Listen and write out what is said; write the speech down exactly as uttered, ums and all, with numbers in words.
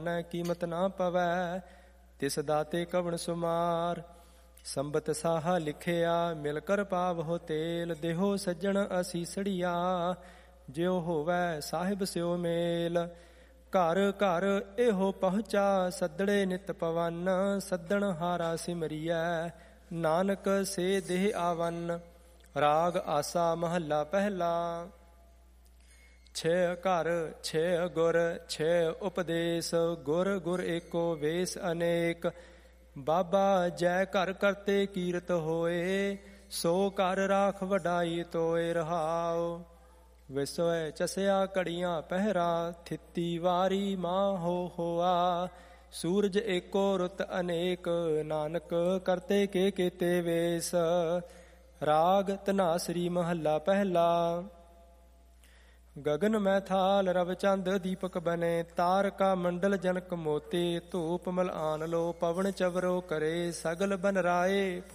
ਕੀਮਤ ਨਾ ਪਵੈ, ਤਿਸ ਦਾਤੇ ਕਵਣ ਸੁਮਾਰ। ਸੰਬਤ ਸਾਹਾ ਲਿਖਿਆ, ਮਿਲ ਕਰ ਪਾਵਹੁ ਤੇਲ। ਦੇਹੋ ਸੱਜਣ ਅਸੀਸੜੀਆ, ਜਿਉ ਹੋਵੈ ਸਾਹਿਬ ਸਿਉ ਮੇਲ। ਘਰ ਘਰ ਇਹੋ ਪਹੁੰਚਾ, ਸੱਦੜੇ ਨਿਤ ਪਵਨ। ਸੱਦਣ ਹਾਰਾ ਸਿਮਰੀਐ, ਨਾਨਕ ਸੇ ਦੇਹ ਆਵਨ। ਰਾਗ ਆਸਾ ਮਹੱਲਾ ਪਹਿਲਾ। ਛੇ ਘਰ ਛੇ ਗੁਰ ਛੇ ਉਪਦੇਸ਼, ਗੁਰ ਗੁਰ ਏਕੋ ਵੇਸ ਅਨੇਕ। ਬਾਬਾ ਜੈ ਘਰ ਕਰਤੇ ਕੀਰਤ ਹੋਏ, ਸੋ ਘਰ ਰਾਖ ਵਡਾਈ ਤੋਏ ਰਹਾਉ। ਵਿਸੋਏ ਚਸਿਆ ਘੜੀਆਂ ਪਹਿਰਾ, ਥਿੱਤੀ ਵਾਰੀ ਮਾਹ ਹੋ ਹੋਆ। ਸੂਰਜ ਏਕੋ ਰੁੱਤ ਅਨੇਕ, ਨਾਨਕ ਕਰਤੇ ਕੇ ਕੀਤੇ ਵੇਸ। ਰਾਗ ਧਨਾਸਰੀ ਮਹੱਲਾ ਪਹਿਲਾ। ਗਗਨ ਮੈਂ ਥਾਲ ਰਵ ਚੰਦ ਦੀਪਕ ਬਨੇ, ਤਾਰਕਾ ਮੰਡਲ ਜਨਕ ਮੋਤੀ। ਧੂਪ ਮਲ ਆਨ ਲੋ ਪਵਨ ਚਵਰੋ ਕਰੇ, ਸਗਲ ਬਨ ਰਾਏ